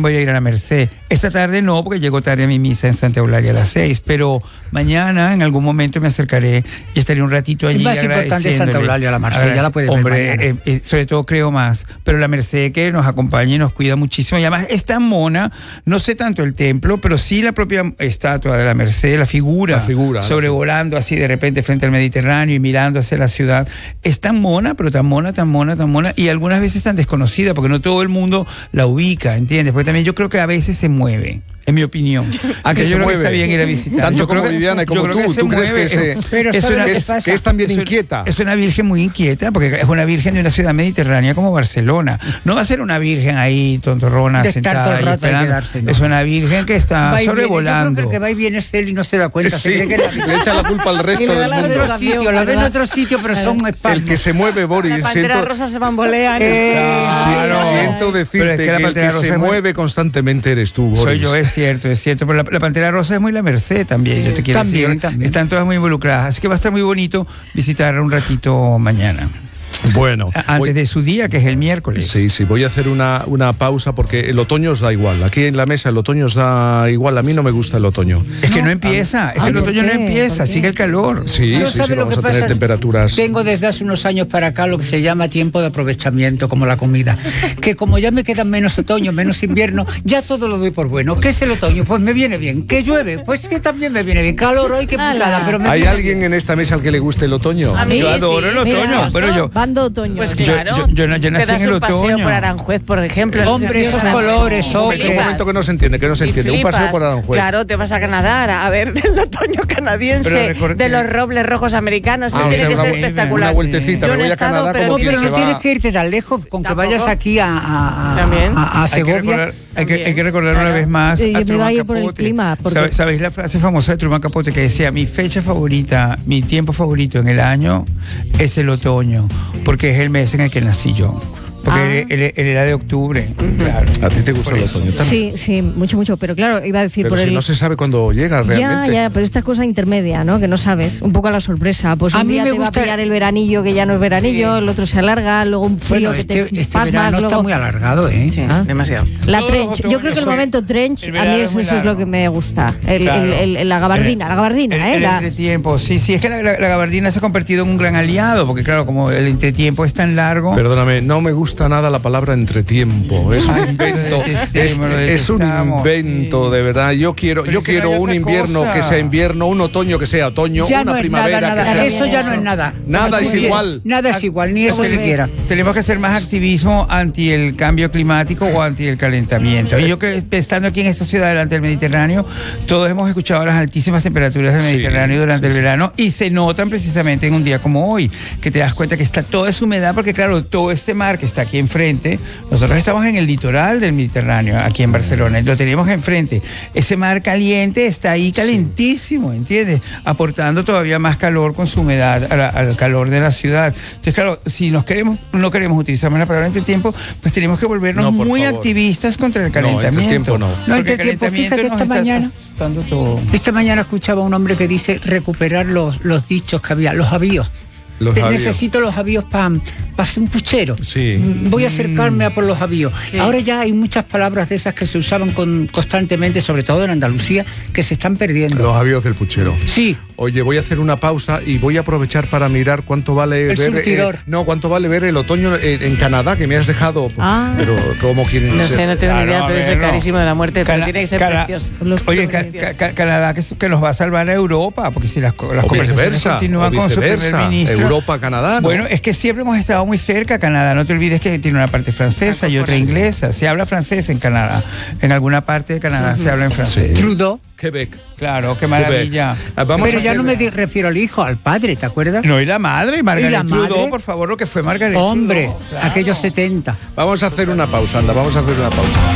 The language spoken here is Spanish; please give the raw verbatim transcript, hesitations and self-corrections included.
voy a ir a la Merced. Esta tarde no, porque llego tarde a mi misa en Santa Eulalia a las seis, pero mañana en algún momento me acercaré y estaré un ratito allí. Es más importante Santa Eulalia, la Merced, ya la puedes Hombre, ver eh, eh, sobre todo creo más, pero la Merced que nos acompaña y nos cuida muchísimo, y además es tan mona, no sé tanto el templo, pero sí la propia estatua de la Merced, la figura, la figura sobrevolando así de repente frente al Mediterráneo y mirando hacia la ciudad, es tan mona, pero tan mona, tan mona, tan mona, y algunas veces tan desconocida, porque no todo el mundo la ubica, ¿entiendes? Porque también yo creo que a veces se mueve. En mi opinión. ¿A que yo se creo mueve? que está bien ir a visitar. Tanto yo como creo que, Viviana y como tú. Que ¿Tú crees que, se, pero es, una, es, que es también es, inquieta? Es una virgen muy inquieta, porque es una virgen de una ciudad mediterránea como Barcelona. No va a ser una virgen ahí tontorrona de sentada y esperando. Quedarse, ¿no? Es una virgen que está va sobrevolando. Yo creo que va y viene él y no se da cuenta. Sí, se cree que le echa la culpa al resto del mundo. Otro sitio, la ve en otro sitio, pero son espasmos. El que se mueve, Boris. La pantera siento, rosa se bambolea. Eh, claro. Siento decirte es que, que, que el que se mueve constantemente eres tú, Boris. Soy yo, es cierto, es cierto. Pero la, la pantera rosa es muy la Merced también, sí, yo te quiero también, decir. También. Están todas muy involucradas. Así que va a estar muy bonito visitar un ratito mañana. Bueno, antes voy, de su día, que es el miércoles. Sí, sí, voy a hacer una, una pausa porque el otoño os da igual. Aquí en la mesa el otoño os da igual. A mí no me gusta el otoño. Es que no, no empieza, es que el otoño no empieza, sigue el calor. Sí, sí, sí, vamos a tener temperaturas. Tengo desde hace unos años para acá lo que se llama tiempo de aprovechamiento, como la comida. Que como ya me quedan menos otoño, menos invierno, ya todo lo doy por bueno. ¿Qué es el otoño? Pues me viene bien. ¿Qué llueve? Pues que también me viene bien. Calor hoy, qué putada. Pero me ¿Hay alguien bien. en esta mesa al que le guste el otoño? A mí yo adoro sí. el otoño, Mira, pero yo... Bando otoño. Pues claro. Yo, yo, yo, yo nací en el un paseo otoño. por Aranjuez, por ejemplo. Hombre, esos colores, hombre. Un momento que no se entiende, que no se entiende. Un paseo por Aranjuez. Claro, te vas a Canadá a ver el otoño canadiense de los robles rojos americanos. Ah, Eso tiene que ser una, espectacular. Una vueltecita, me voy a Canadá pero como no, pero no va... tienes que irte tan lejos, con ¿Tampoco? que vayas aquí a, a, ¿También? a, a Segovia. Hay que recordar, hay que, hay que recordar claro. una vez más sí, a yo me iba a ir Truman por Capote. el clima. Porque... ¿Sabéis la frase famosa de Truman Capote que decía, mi fecha favorita, mi tiempo favorito en el año es el otoño, porque es el mes en el que nací yo? Porque ah. él, él, él era de octubre. Uh-huh. Claro. ¿A ti te gusta el otoño también? Sí, sí, mucho, mucho. Pero claro, iba a decir pero por si el... no se sabe cuándo llega realmente. Ya, ya, pero esta cosa intermedia, ¿no? Que no sabes. Un poco a la sorpresa. Pues a un mí día me te gusta... va a pillar el veranillo, que ya no es veranillo, sí. El otro se alarga, luego un frío bueno, que este, te este pasmas. verano luego... está muy alargado, ¿eh? Sí, ¿Ah? demasiado. La no, trench. no, Yo creo que el momento trench, a mí eso es, es lo que me gusta. El, claro. el, el, la gabardina, el, la gabardina, el, ¿eh? El la... entretiempo. Sí, sí, es que la, la, la gabardina se ha convertido en un gran aliado, porque claro, como el entretiempo es tan largo... Perdóname, no me gusta nada la palabra entretiempo. Es un invento, es, es un invento, de verdad. Yo quiero, yo quiero un invierno cosa. que sea invierno, un otoño que sea otoño, ya una no primavera nada, nada. que sea... Eso ya no es nada. Nada es igual. Nada es igual, ni eso siquiera. Tenemos que hacer más activismo anti el cambio climático o anti el calentamiento. Y yo que estando aquí en esta ciudad delante del Mediterráneo, todos hemos escuchado las altísimas temperaturas del sí, Mediterráneo durante sí, el verano y se notan precisamente en un día como hoy, que te das cuenta que está toda esa humedad, porque claro, todo este mar que está aquí enfrente, nosotros estamos en el litoral del Mediterráneo, aquí en Barcelona, y lo tenemos enfrente. Ese mar caliente está ahí calentísimo, ¿entiendes? Aportando todavía más calor con su humedad a la, al calor de la ciudad. Entonces, claro, si nos queremos, no queremos utilizar más la palabra entretiempo, pues tenemos que volvernos no, muy favor. activistas contra el calentamiento. No, entretiempo no. No, entretiempo, fíjate esta mañana. Todo. Esta mañana escuchaba a un hombre que dice recuperar los, los dichos que había, los avíos. Los Te, avíos. Necesito los avíos para pa hacer un puchero. Sí. Voy a acercarme a por los avíos. Sí. Ahora ya hay muchas palabras de esas que se usaban con, constantemente, sobre todo en Andalucía, que se están perdiendo. Los avíos del puchero. Sí. Oye, voy a hacer una pausa y voy a aprovechar para mirar cuánto vale el ver surtidor. Eh, no, cuánto vale ver el otoño en, en Canadá, que me has dejado. Ah. Pero como quien no se... sé, no tengo claro, ni idea, pero es carísimo de la muerte, Cana, pero tiene que ser Cana, precioso. Oye, ca, ca, Canadá que, que nos va a salvar a Europa, porque si las, las o conversaciones viceversa, continúan o con su primer ministro. Europa, Canadá. ¿no? Bueno, es que siempre hemos estado muy cerca a Canadá. No te olvides que tiene una parte francesa y otra inglesa. Se habla francés en Canadá. En alguna parte de Canadá uh-huh. se habla en francés. Sí. Trudeau. Quebec. Claro, qué maravilla. Vamos Pero a ya hacer... no me refiero al hijo, al padre, ¿te acuerdas? No, y la madre, Margaret ¿Y la Trudeau, madre? por favor, lo que fue Margaret Hombre, Trudeau. Claro. aquellos setenta. Vamos a hacer una pausa, anda, vamos a hacer una pausa.